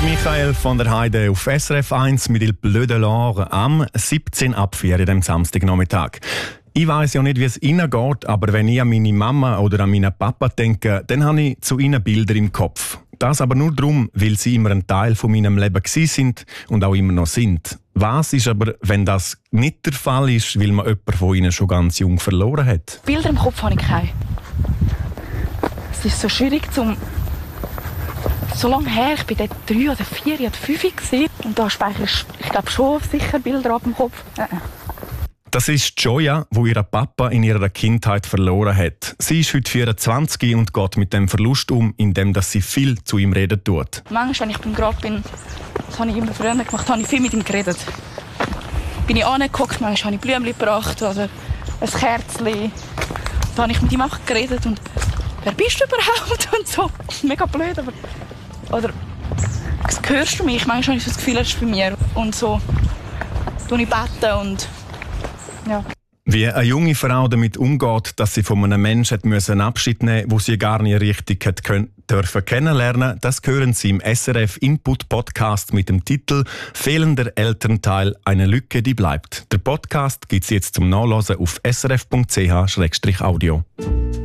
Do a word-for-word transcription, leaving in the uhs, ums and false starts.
Michael von der Heide auf S R F eins mit «Il Bleu de l'Or» am siebzehn ab vier in dem Samstagnachmittag. Ich weiss ja nicht, wie es Ihnen geht, aber wenn ich an meine Mama oder an meinen Papa denke, dann habe ich zu ihnen Bilder im Kopf. Das aber nur darum, weil sie immer ein Teil von meinem Leben gewesen sind und auch immer noch sind. Was ist aber, wenn das nicht der Fall ist, weil man jemanden von ihnen schon ganz jung verloren hat? Bilder im Kopf habe ich keine. Es ist so schwierig zum... So lange her, ich war dort drei oder vier oder fünf gewesen. Und da speichere ich, ich glaube schon sicher Bilder ab dem Kopf. Äh. Das ist Joya, die ihren Papa in ihrer Kindheit verloren hat. Sie ist heute vierundzwanzig und geht mit dem Verlust um, indem sie viel zu ihm reden tut. Manchmal, wenn ich beim Grab bin, das habe ich immer früher gemacht, habe ich viel mit ihm geredet. Bin ich angeguckt, manchmal habe ich Blümchen gebracht oder ein Kerzchen. Da habe ich mit ihm auch geredet und wer bist du überhaupt? Und so. Mega blöd, aber... Oder hörst du mich? Manchmal habe ich das Gefühl, er ist bei mir. Und so tue ich beten und... Ja. Wie eine junge Frau damit umgeht, dass sie von einem Menschen Abschied nehmen musste, wo sie gar nicht richtig hat können, dürfen kennenlernen, das hören Sie im S R F Input Podcast mit dem Titel «Fehlender Elternteil – eine Lücke, die bleibt». Der Podcast gibt es jetzt zum Nachlesen auf s r f punkt c h slash audio.